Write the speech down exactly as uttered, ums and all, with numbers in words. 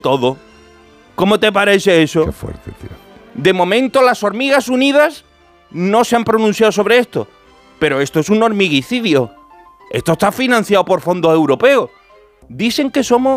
todo. ¿Cómo te parece eso? Qué fuerte, tío. De momento las hormigas unidas no se han pronunciado sobre esto, pero esto es un hormiguicidio. Esto está financiado por fondos europeos. Dicen que somos